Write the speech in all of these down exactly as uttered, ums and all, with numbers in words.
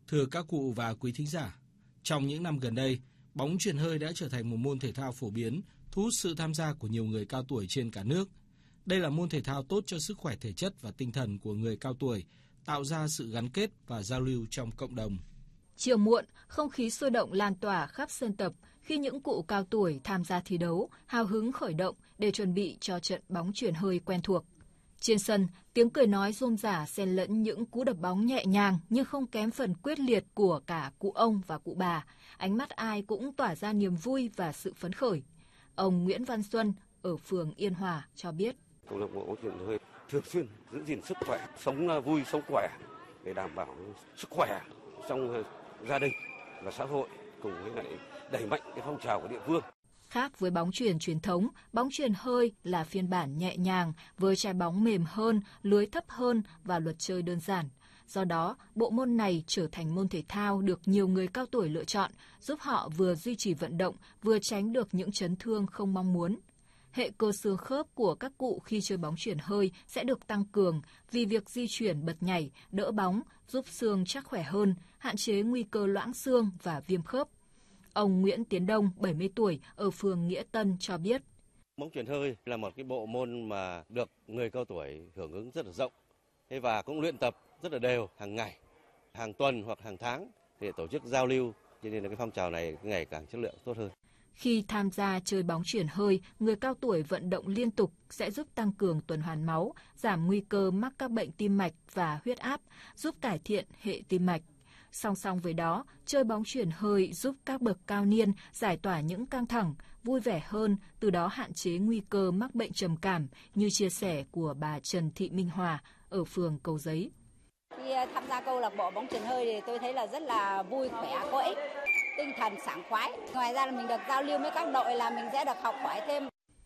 Thưa các cụ và quý thính giả, trong những năm gần đây, bóng chuyền hơi đã trở thành một môn thể thao phổ biến, thu hút sự tham gia của nhiều người cao tuổi trên cả nước. Đây là môn thể thao tốt cho sức khỏe thể chất và tinh thần của người cao tuổi, tạo ra sự gắn kết và giao lưu trong cộng đồng. Chiều muộn, không khí sôi động lan tỏa khắp sân tập khi những cụ cao tuổi tham gia thi đấu, hào hứng khởi động để chuẩn bị cho trận bóng chuyền hơi quen thuộc. Trên sân, tiếng cười nói rôm rả xen lẫn những cú đập bóng nhẹ nhàng nhưng không kém phần quyết liệt của cả cụ ông và cụ bà. Ánh mắt ai cũng tỏa ra niềm vui và sự phấn khởi. Ông Nguyễn Văn Xuân ở phường Yên Hòa cho biết. Câu lạc bộ bóng chuyền hơi thường xuyên giữ gìn sức khỏe, sống vui, sống khỏe để đảm bảo sức khỏe trong gia đình và xã hội, cùng với lại đẩy mạnh cái phong trào của địa phương. Khác với bóng chuyền truyền thống, bóng chuyền hơi là phiên bản nhẹ nhàng với trái bóng mềm hơn, lưới thấp hơn và luật chơi đơn giản. Do đó, bộ môn này trở thành môn thể thao được nhiều người cao tuổi lựa chọn, giúp họ vừa duy trì vận động, vừa tránh được những chấn thương không mong muốn. Hệ cơ xương khớp của các cụ khi chơi bóng chuyền hơi sẽ được tăng cường vì việc di chuyển bật nhảy, đỡ bóng, giúp xương chắc khỏe hơn, hạn chế nguy cơ loãng xương và viêm khớp. Ông Nguyễn Tiến Đông, bảy mươi tuổi, ở phường Nghĩa Tân cho biết. Bóng chuyền hơi là một cái bộ môn mà được người cao tuổi hưởng ứng rất là rộng và cũng luyện tập rất là đều hàng ngày, hàng tuần hoặc hàng tháng để tổ chức giao lưu, cho nên là cái phong trào này ngày càng chất lượng tốt hơn. Khi tham gia chơi bóng chuyền hơi, người cao tuổi vận động liên tục sẽ giúp tăng cường tuần hoàn máu, giảm nguy cơ mắc các bệnh tim mạch và huyết áp, giúp cải thiện hệ tim mạch. Song song với đó, chơi bóng chuyền hơi giúp các bậc cao niên giải tỏa những căng thẳng, vui vẻ hơn, từ đó hạn chế nguy cơ mắc bệnh trầm cảm, như chia sẻ của bà Trần Thị Minh Hòa ở phường Cầu Giấy. Khi tham gia câu lạc bộ bóng chuyền hơi thì tôi thấy là rất là vui, khỏe, có ích, tinh thần sảng khoái. Ngoài ra là mình được giao lưu với các đội là mình sẽ được học hỏi thêm.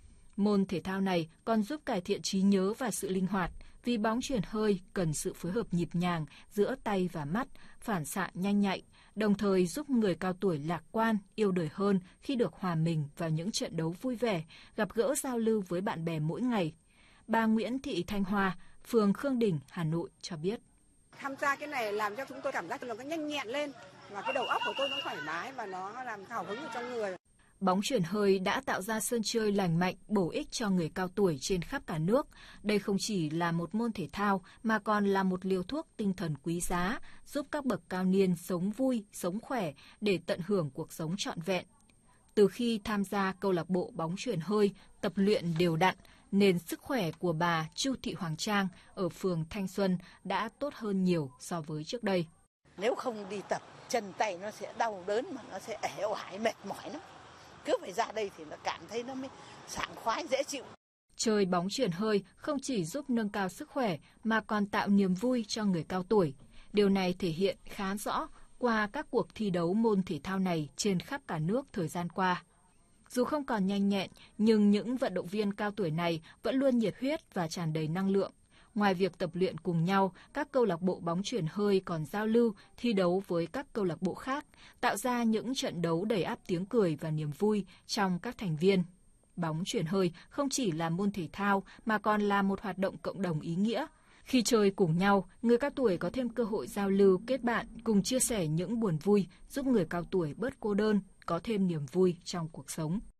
Môn thể thao này còn giúp cải thiện trí nhớ và sự linh hoạt, vì bóng chuyền hơi cần sự phối hợp nhịp nhàng giữa tay và mắt, phản xạ nhanh nhạy, đồng thời giúp người cao tuổi lạc quan, yêu đời hơn khi được hòa mình vào những trận đấu vui vẻ, gặp gỡ giao lưu với bạn bè mỗi ngày. Bà Nguyễn Thị Thanh Hoa, phường Khương Đình, Hà Nội cho biết. Tham gia cái này làm cho chúng tôi cảm giác là nó nhanh nhẹn lên và cái đầu óc của tôi nó thoải mái và nó làm hào hứng ở trong người. Bóng chuyền hơi đã tạo ra sân chơi lành mạnh, bổ ích cho người cao tuổi trên khắp cả nước. Đây không chỉ là một môn thể thao mà còn là một liều thuốc tinh thần quý giá, giúp các bậc cao niên sống vui, sống khỏe để tận hưởng cuộc sống trọn vẹn. Từ khi tham gia câu lạc bộ bóng chuyền hơi, tập luyện đều đặn, nên sức khỏe của bà Chu Thị Hoàng Trang ở phường Thanh Xuân đã tốt hơn nhiều so với trước đây. Nếu không đi tập, chân tay nó sẽ đau đớn mà nó sẽ ể oải mệt mỏi lắm. Cứ phải ra đây thì nó cảm thấy nó mới sảng khoái, dễ chịu. Chơi bóng chuyền hơi không chỉ giúp nâng cao sức khỏe mà còn tạo niềm vui cho người cao tuổi. Điều này thể hiện khá rõ qua các cuộc thi đấu môn thể thao này trên khắp cả nước thời gian qua. Dù không còn nhanh nhẹn, nhưng những vận động viên cao tuổi này vẫn luôn nhiệt huyết và tràn đầy năng lượng. Ngoài việc tập luyện cùng nhau, các câu lạc bộ bóng chuyền hơi còn giao lưu, thi đấu với các câu lạc bộ khác, tạo ra những trận đấu đầy ắp tiếng cười và niềm vui trong các thành viên. Bóng chuyền hơi không chỉ là môn thể thao mà còn là một hoạt động cộng đồng ý nghĩa. Khi chơi cùng nhau, người cao tuổi có thêm cơ hội giao lưu, kết bạn, cùng chia sẻ những buồn vui, giúp người cao tuổi bớt cô đơn, có thêm niềm vui trong cuộc sống.